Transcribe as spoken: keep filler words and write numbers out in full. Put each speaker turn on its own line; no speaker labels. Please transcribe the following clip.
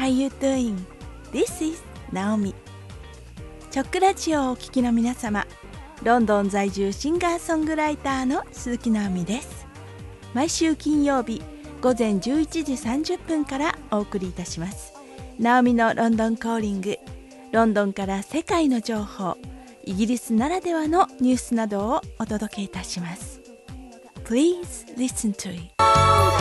are you doing? This is Naomi。 チョックラジオをお聞きの皆様、ロンドン在住シンガーソングライターの鈴木直美です。毎週金曜日午前じゅういちじさんじゅっぷんからお送りいたします。ナオミのロンドンコーリング。ロンドンから世界の情報、イギリスならではのニュースなどをお届けいたします。Please listen to it.